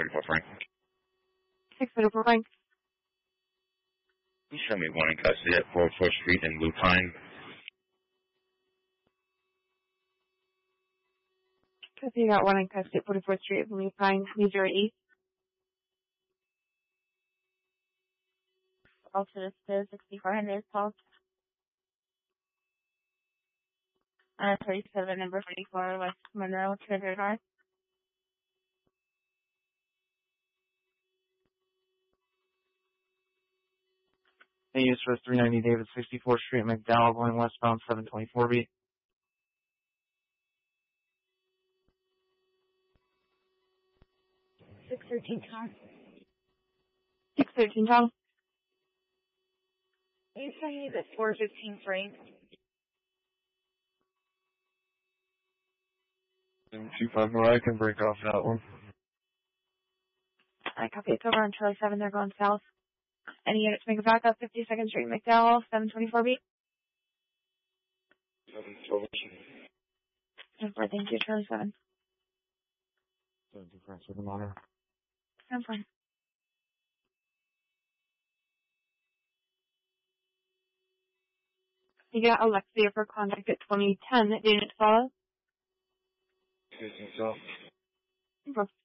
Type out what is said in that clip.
634 Frank. 634 Frank. You show me one in custody at 44th Street in Lupine. Custody, you got one in custody at 44th Street in Lupine, New Jersey. Also, this is 6400 call. 37, number 44, West Monroe, Treasure North. They used for 390 David 64th Street, McDowell, going westbound 724B. 613 Tom. 613 Tom. You send me the 415 Frank. 725 more, I can break off that one. I copy. It's over on Charlie 7. They're going south. Any units make it back up 52nd Street, McDowell, 724B. 712. Thank you, Charlie 7. 72 Frank, with the monitor. I'm fine. You got Alexia for contact at 2010. Didn't follow? Excuse me, so.